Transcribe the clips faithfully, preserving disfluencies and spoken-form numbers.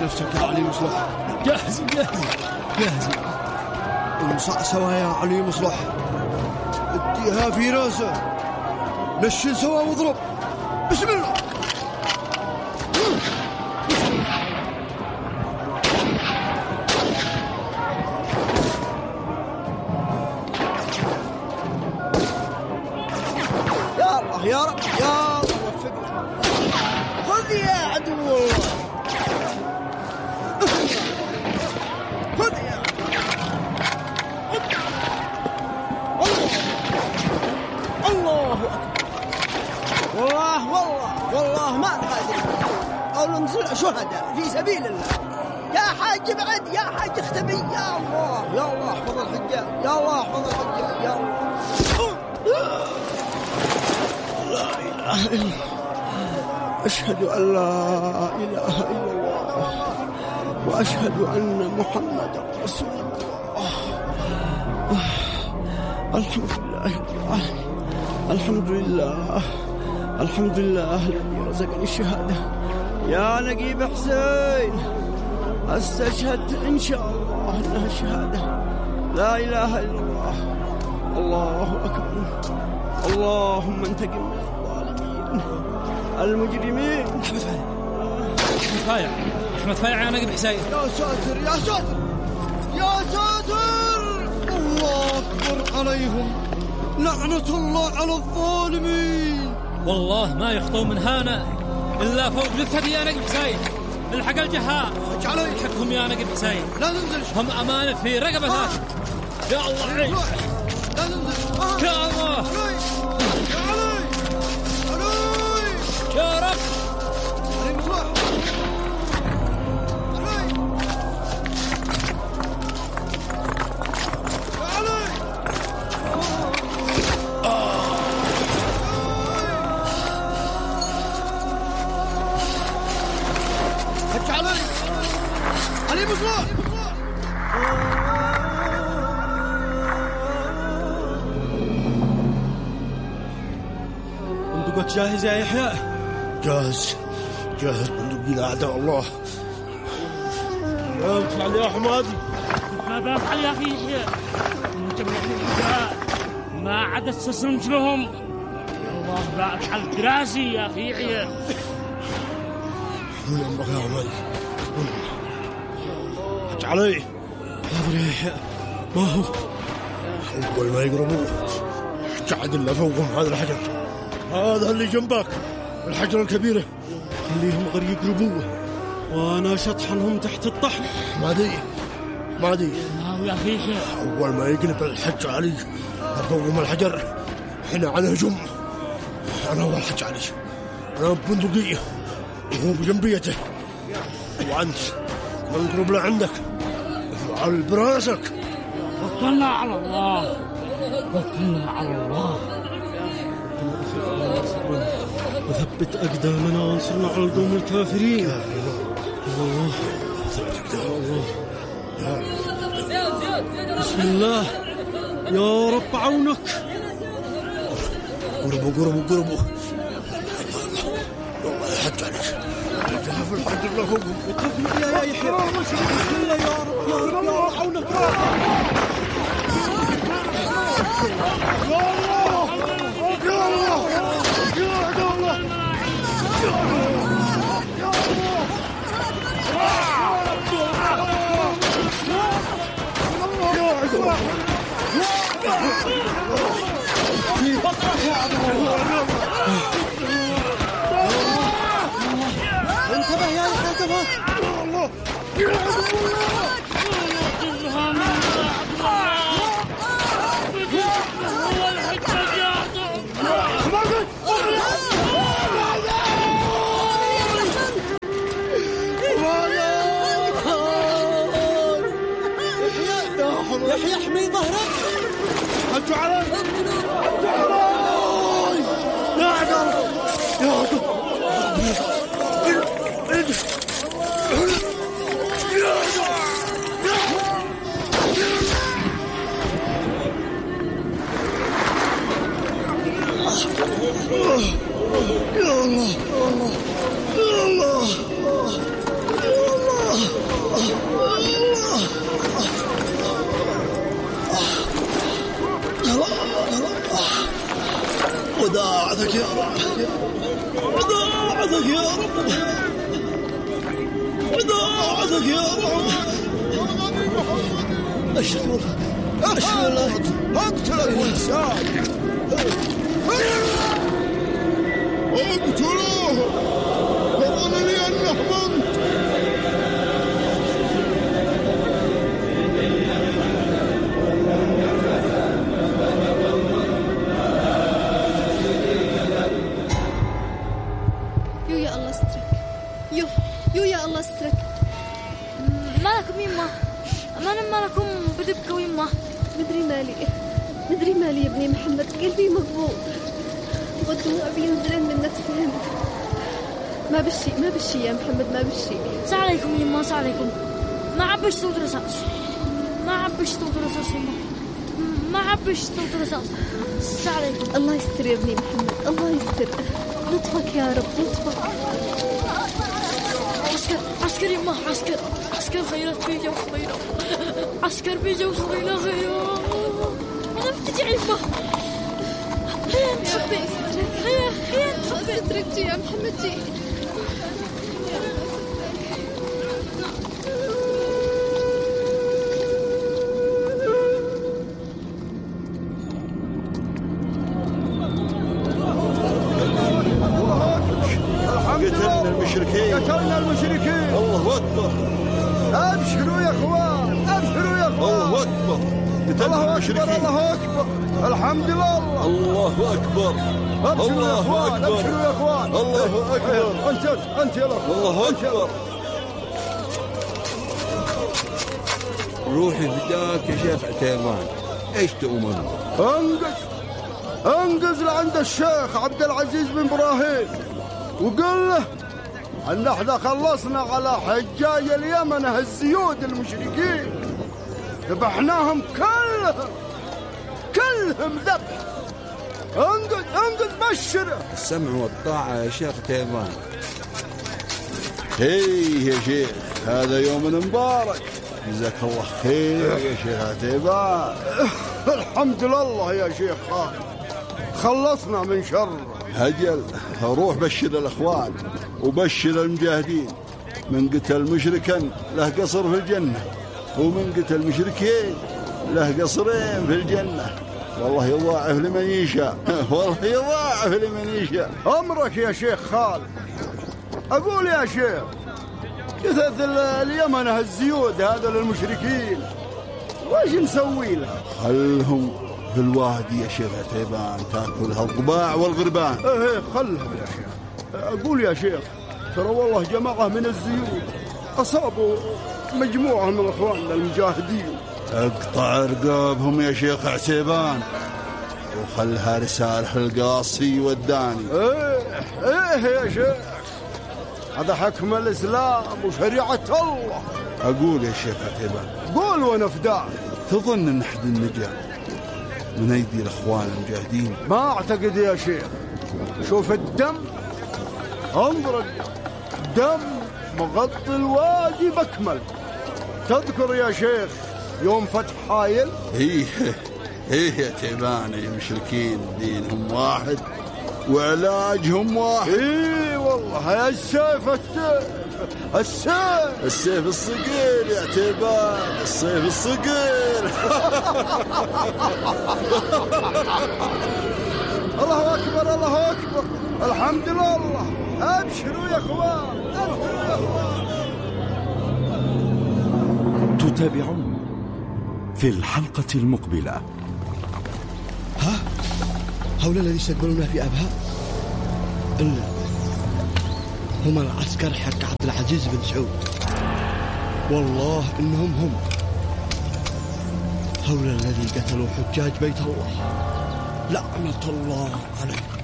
نفسك يا علي مصلح. جاهز جاهز جاهز. انصع يا علي مصلح، اديها في راسه، نشل سوا واضرب. بسم الله. يا الله يا رب يا الله وفقنا. خذ يا عدو الله، خذ يا الله. الله أكبر. والله والله والله ما نقدر أو ننزل شهداء في سبيل الله. يا حاج بعد، يا حاج اختبي. يا الله يا الله احفظ الحجاج، يا الله احفظ الحجاج، يا الله. لا إله إلا الله، أشهد أن لا إله إلا الله وأشهد أن محمدا رسول الله. الحمد لله رب العالمين، الحمد لله الحمد لله الذي رزقني الشهادة. يا نقيب حسين، استشهد إن شاء الله أنها الشهادة. لا إله إلا الله. الله أكبر. اللهم انتقم من الظالمين المجرمين. أحمد فايع، أحمد فايع، أحمد فايع يا نقيب حسين. يا ساتر يا ساتر يا ساتر. الله أكبر عليهم، لعنة الله على الظالمين. والله ما يخطون من هنا إلا فوق جثتي يا نقيب حسين. الحق الجهاء، الحقهم يا نقيب حسين. لا ننزل، هم أمانة في رقبة هاشم. يا الله عيش. لا ننزل. يا الله يا علي علي يا رب. علي مصلح. علي يا علي. حج علي علي مصلح. بندقك جاهز يا يحيى؟ جاهز جاهز بندقي لأعداء الله. افعل يا حمادي. ما بفعل يا أخي يحيى، أنت من الرجال ما عاد استسلمت لهم. الله بفعل دراسي يا أخي يحيى. من أمرك يا حمادي، حج علي. حاضر يا يحيى. ما هو؟ أول ما يقربوه قعد إلا فوقهم هذا الحجر، هذا اللي جنبك الحجر الكبيرة، خليهم غير يقربوه وأنا شطحنهم تحت الطحن. ما دي ما دي ما هو يا أخي يحيى. أول ما يقلب الحج علي فوقهم الحجر حين على هجوم. أنا هو الحج علي، أنا ببندقية وهو بجنبيته، وأنت من قرب لعندك افعل براسك. توكلنا على الله، توكلنا على الله. وثبت أقدامنا وانصرنا على القوم الكافرين. الله الله. بسم الله يا رب عونك. قربوا قربوا قربوا. والله حج عليك، التهف الحجر له فوقهم. اتفق يا يحيى. بسم الله يا رب يا رب يا رب عونك. يا الله يا الله يا عدو الله يا الله يا الله يا عدو الله في بطنك يا عدو الله. انتبه يا يحيى، انتبه. يا الله يا عدو الله. يحيى احمي ظهرك. حجوا علي حجوا علي يا عدو يا عدو. يا الله يا الله يا الله وداعتك يا رب، وداعتك يا رب، وداعتك يا رب. أشهد أشهد أقتل الإنسان، اقتلوه وظن لي أنه منت. يو يا الله استرك، يو يو يا الله استرك. مالكم يما؟ ما مالكم بدبكوا يما؟ مدري مالي مدري مالي يا ابني محمد، قلبي مقبوض والدموع بينزلن من نفسهن. ما بشي ما بشي يا محمد، ما بشي. سا عليكم يما، سا عليكم. ما عبش صوت رصاص، ما عبش صوت رصاص يما، ما عبش صوت رصاص. سا عليكم. الله يستر يا ابني محمد، الله يستر. لطفك يا رب، لطفك. عسكر عسكر يما، عسكر عسكر خيرات بيجا وخبيرة، عسكر بيجا وخبيرة خيرة. أنا بتجي يما. هيا نخبي، هيا هيا نخبي. استرك جي يا محمد، جي. قتلنا المشركين، قتلنا المشركين. الله أكبر. أبشروا يا أخوان، أبشروا يا أخوان. الله أكبر. قتلنا المشركين. الله أكبر، الحمد لله. الله أكبر. أبشروا يا أخوان، أبشروا يا أخوان. الله أكبر. أنت أنت يا أخوان. الله أكبر. روحي فداك يا شيخ عتيبان، ايش تؤمن؟ انقز انقز لعند الشيخ عبد العزيز بن ابراهيم وقل له ان احنا خلصنا على حجاج اليمن هالزيود المشركين، ذبحناهم كلهم كلهم ذبح. انقز انقز بشره. السمع والطاعة يا شيخ عتيبان. هي يا شيخ، هذا يوم مبارك، جزاك الله خير يا شيخ عتيبان. الحمد لله يا شيخ خالد، خلصنا من شر. هجل، روح بشر الأخوان وبشر المجاهدين. من قتل مشركا له قصر في الجنة، ومن قتل مشركين له قصرين في الجنة. والله يضاعف لمن يشاء، والله يضاعف لمن يشاء. أمرك يا شيخ خالد. أقول يا شيخ، جثث اليمن هالزيود هذا للمشركين وش نسوي لها؟ خلهم في الوادي يا شيخ عتيبان تاكلها الضباع والغربان. ايه خلهم يا شيخ. أقول يا شيخ، ترى والله جماعة من الزيود أصابوا مجموعة من إخواننا المجاهدين. اقطع رقابهم يا شيخ عتيبان وخلها رسالة القاصي والداني. ايه ايه يا شيخ، هذا حكم الإسلام وشريعة الله. أقول يا شيخ عتيبان، قول ونفداك. تظن أن أحد النجاة من أيدي الأخوان المجاهدين؟ ما أعتقد يا شيخ. شوف الدم، انظر الدم، دم مغطي الوادي بكمل. تذكر يا شيخ يوم فتح حايل؟ هي هي يا تيبان، المشركين دينهم واحد وعلاجهم واحد. اي والله يا السيف السيف السيف السيف الصقيل يا تيبان، السيف الصقيل. الله أكبر، الله أكبر، الحمد لله. أبشروا يا أخوان، أبشروا يا أخوان. تتابعون في الحلقة المقبلة. ها؟ هؤلاء الذين يستقبلوننا في أبها هم العسكر حق عبد العزيز بن سعود. والله إنهم هم هؤلاء الذين قتلوا حجاج بيت الله، لعنة الله عليهم.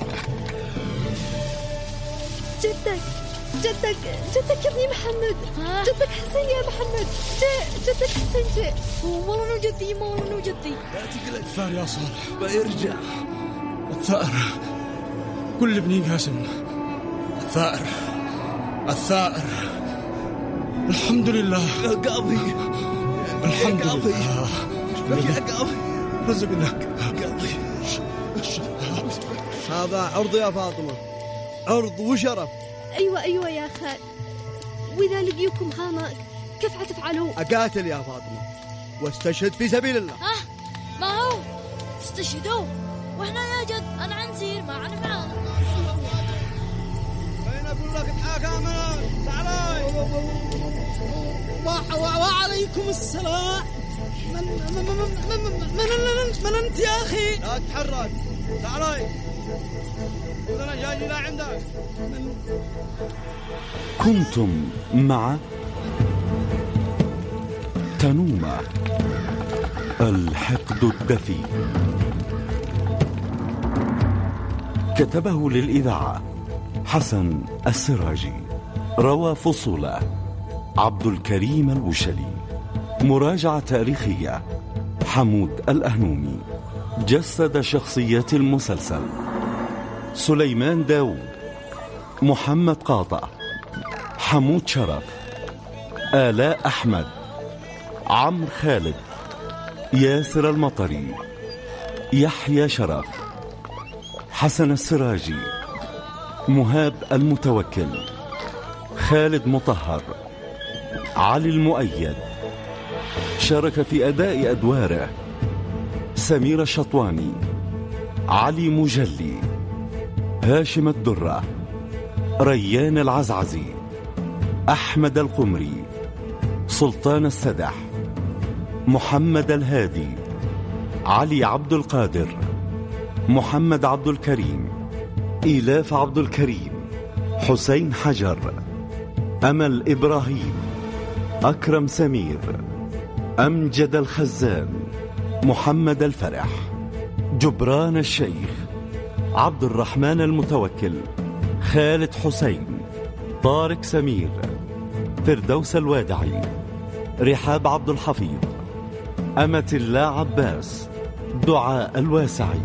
جدك جدك جدك يا ابني محمد، جدك حسين يا محمد، جاء جدك حسين جاء. والله انه جدي، ما والله انه جدي. ياتيك الاكفار يا صالح، بيرجع الثأر. كل ابني قاسم الثأر الثأر. الحمد لله يا قاضي، الحمد يا قاضي. لله يا قاضي رزقناك قاضي. هذا عرض يا فاطمة، عرض وشرف. أيوة أيوة يا خال، وإذا لقيوكم هناك كيف حتفعلوا؟ أقاتل يا فاطمة واستشهد في سبيل الله. ها ما هو استشهدوا وإحنا يا جد أنا عنزير ما عن معانا. وين أقول لك تحاكم تعالي. وعليكم السلام. من من من من من أنت يا أخي؟ لا تتحرك تعالي، أنا جاي لا عندك. كنتم مع تنومة الحقد الدفي، كتبه للإذاعة حسن السراجي، روى فصوله عبد الكريم الوشلي، مراجعة تاريخية حمود الأهنومي، جسد شخصيات المسلسل سليمان داود، محمد قاطع، حمود شرف، آلاء أحمد، عمرو خالد، ياسر المطري، يحيى شرف، حسن السراجي، مهاب المتوكل، خالد مطهر، علي المؤيد. شارك في أداء أدواره سمير الشطواني، علي مجلي، هاشم الدرة، ريان العزعزي، أحمد القمري، سلطان السدح، محمد الهادي، علي عبد القادر، محمد عبد الكريم، إيلاف عبد الكريم، حسين حجر، أمل إبراهيم، أكرم سمير، أمجد الخزان، محمد الفرح، جبران الشيخ، عبد الرحمن المتوكل، خالد حسين، طارق سمير، فردوس الوادعي، رحاب عبد الحفيظ، أمة الله عباس، دعاء الواسعي.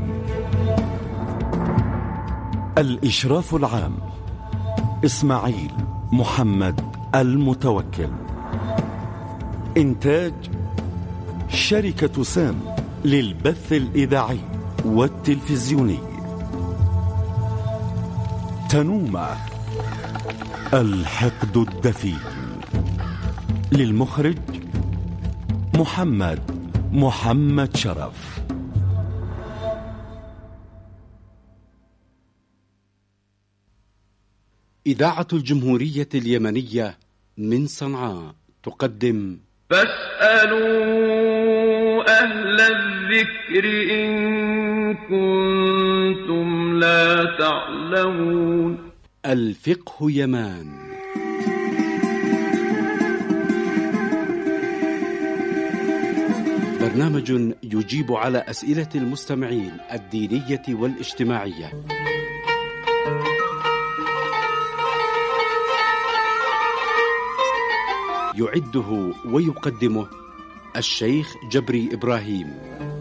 الإشراف العام إسماعيل محمد المتوكل. إنتاج شركة سام للبث الإذاعي والتلفزيوني. تنومة الحقد الدفي. للمخرج محمد محمد شرف. إذاعة الجمهورية اليمنية من صنعاء تقدم فاسألوا أهل الذكر إن كنتم لا تعلمون. الفقه يمان. برنامج يجيب على أسئلة المستمعين الدينية والاجتماعية. يعده ويقدمه الشيخ جبري إبراهيم.